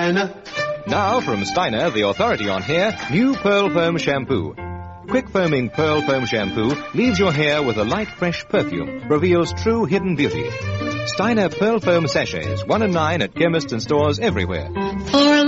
Steiner. Now from Steiner, the authority on hair, new Pearl Foam Shampoo. Quick foaming Pearl Foam Shampoo leaves your hair with a light, fresh perfume, reveals true hidden beauty. Steiner Pearl Foam Sachets, 1 and 9 at chemists and stores everywhere.